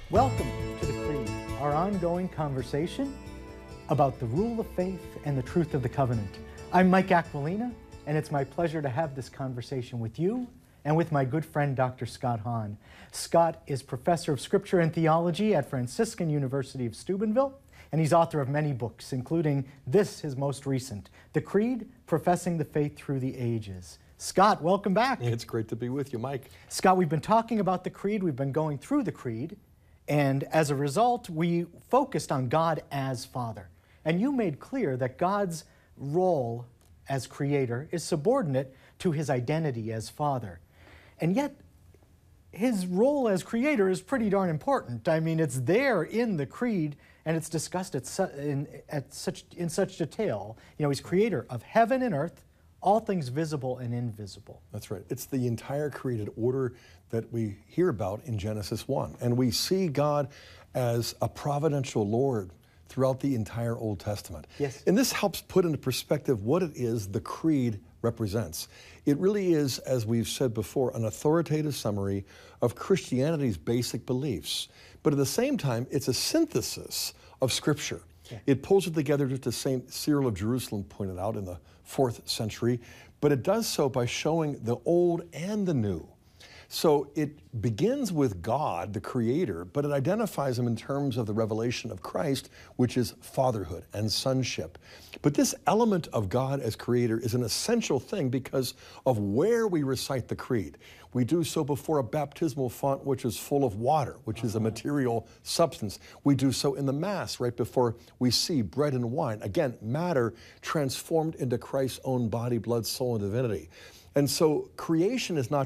Welcome to the Creed, our ongoing conversation about the rule of faith and the truth of the covenant. I'm Mike Aquilina, and it's my pleasure to have this conversation with you and with my good friend, Dr. Scott Hahn. Scott is professor of scripture and theology at Franciscan University of Steubenville, and he's author of many books, including this, his most recent, The Creed, Professing the Faith Through the Ages. Scott, welcome back. It's great to be with you, Mike. Scott, we've been talking about the Creed, we've been going through the Creed, and as a result, we focused on God as Father. And you made clear that God's role as creator is subordinate to his identity as Father. And yet, his role as creator is pretty darn important. I mean, it's there in the Creed, and it's discussed in such detail. You know, he's creator of heaven and earth, all things visible and invisible. That's right. It's the entire created order that we hear about in Genesis 1. And we see God as a providential Lord throughout the entire Old Testament. Yes. And this helps put into perspective what it is the Creed represents. It really is, as we've said before, an authoritative summary of Christianity's basic beliefs. But at the same time, it's a synthesis of Scripture. Yeah. It pulls it together, just as St. Cyril of Jerusalem pointed out in the 4th century, but it does so by showing the old and the new. So it begins with God, the Creator, but it identifies him in terms of the revelation of Christ, which is fatherhood and sonship. But this element of God as Creator is an essential thing because of where we recite the Creed. We do so before a baptismal font, which is full of water, which is a material substance. We do so in the Mass, right before we see bread and wine. Again, matter transformed into Christ's own body, blood, soul, and divinity. And so creation is not